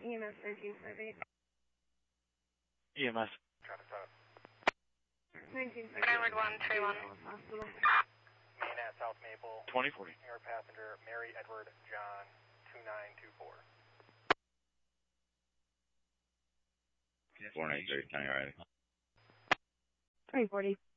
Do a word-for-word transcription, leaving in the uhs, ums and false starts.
E M S nineteen fifty-eight. E M S. nineteen fifty-eight. Skyward one three one. Hospital. Main at South Maple. twenty forty. Air passenger Mary Edward John two nine two four. four nine three, County Riley. twenty forty.